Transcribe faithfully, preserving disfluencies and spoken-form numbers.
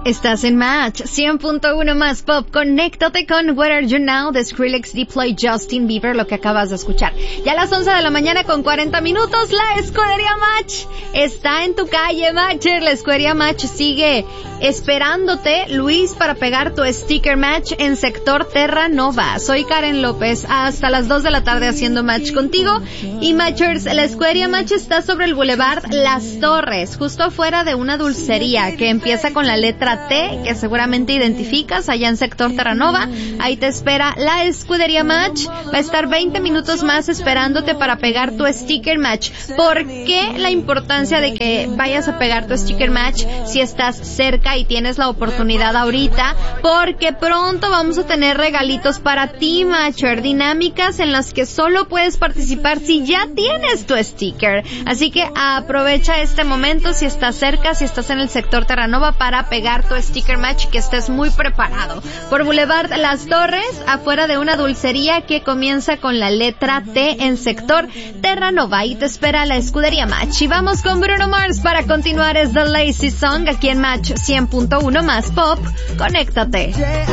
Estás en Match cien punto uno más Pop. Conéctate con What Are You Now de Skrillex, Diplo, Justin Bieber, lo que acabas de escuchar. Ya a las once de la mañana con cuarenta minutos, la escudería Match está en tu calle, Matcher. La escudería Match sigue esperándote, Luis, para pegar tu sticker match en sector Terranova. Soy Karen López, hasta las dos de la tarde haciendo match contigo. Y Matchers, la escudería Match está sobre el Boulevard Las Torres, justo afuera de una dulcería que empieza con la letra T, que seguramente identificas, allá en sector Terranova. Ahí te espera la escudería Match. Va a estar veinte minutos más esperándote para pegar tu sticker match. ¿Por qué la importancia de que vayas a pegar tu sticker match si estás cerca y tienes la oportunidad ahorita? Porque pronto vamos a tener regalitos para ti, Matcher, dinámicas en las que solo puedes participar si ya tienes tu sticker. Así que aprovecha este momento si estás cerca, si estás en el sector Terranova, para pegar tu sticker match, que estés muy preparado. Por Boulevard Las Torres, afuera de una dulcería que comienza con la letra T en sector Terranova. Y te espera la escudería Match. Y vamos con Bruno Mars para continuar. Es The Lazy Song aquí en Match cien punto uno más Pop. Conéctate.